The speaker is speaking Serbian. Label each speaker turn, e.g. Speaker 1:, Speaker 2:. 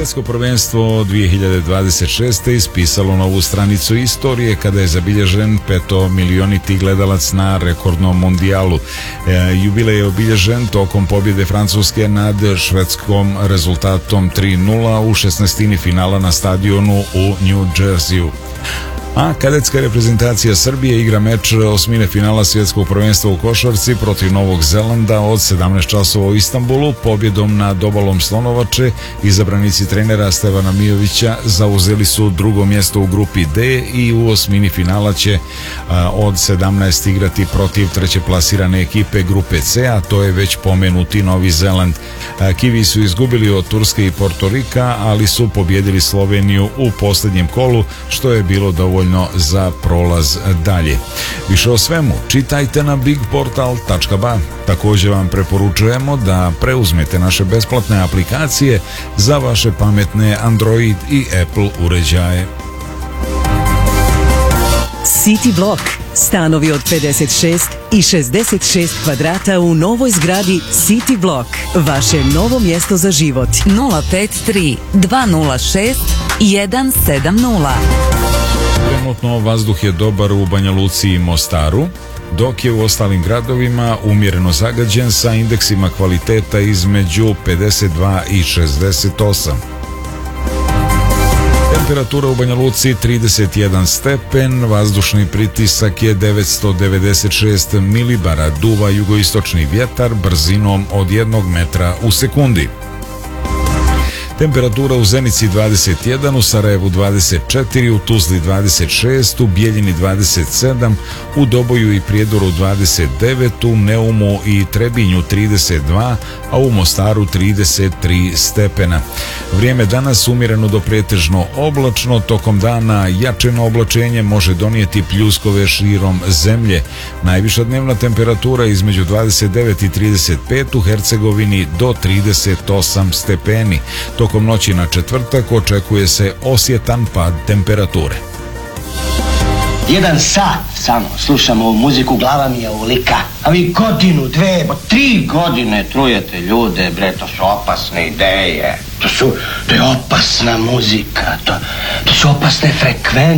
Speaker 1: Svetsko prvenstvo 2026. ispisalo novu stranicu istorije kada je zabilježen 5 milioniti gledalac na rekordnom mundijalu. Jubilej je obilježen tokom pobjede Francuske nad Švedskom rezultatom 3:0 u 16. finala na stadionu u New Jerseyu. A kadetska reprezentacija Srbije igra meč osmine finala svjetskog prvenstva u košarci protiv Novog Zelanda od 17 časova u Istanbulu. Pobjedom nad obalom Slonovače izabranici trenera Stevana Mijovića zauzeli su drugo mjesto u grupi D i u osmini finala će od 17 igrati protiv treće plasirane ekipe grupe C, a to je već pomenuti Novi Zeland. Kiwi su izgubili od Turske i Portorika, ali su pobjedili Sloveniju u posljednjem kolu, što je bilo dovoljno za prolaz dalje. Više o svemu čitajte na bigportal.ba. Također vam preporučujemo da preuzmete naše besplatne aplikacije za vaše pametne Android i Apple uređaje.
Speaker 2: City Block. Stanovi od 56 i 66 kvadrata u novoj zgradi City Block. Vaše novo mjesto za život.
Speaker 3: 053 206 170.
Speaker 1: Trenutno vazduh je dobar u Banja Luci i Mostaru, dok je u ostalim gradovima umjereno zagađen sa indeksima kvaliteta između 52 i 68. Temperatura u Banja Luci 31 stepen, vazdušni pritisak je 996 milibara, duva jugoistočni vjetar brzinom od 1 metra u sekundi. Temperatura u Zenici 21, u Sarajevu 24, u Tuzli 26, u Bijeljini 27, u Doboju i Prijedoru 29, u Neumu i Trebinju 32, a u Mostaru 33 stepena. Vrijeme danas umjereno do pretežno oblačno, tokom dana jačeno oblačenje može donijeti pljuskove širom zemlje. Najviša dnevna temperatura između 29 i 35, u Hercegovini do 38 stepeni. Tokom noći na četvrtak očekuje se osjetan pad temperature.
Speaker 4: 1 sat samo slušam ovu muziku, glava mi je ovolika. A vi godinu, 2, 3 godine trujete ljude, bre, to su opasne ideje. To je opasna muzika, to su opasne frekvencije.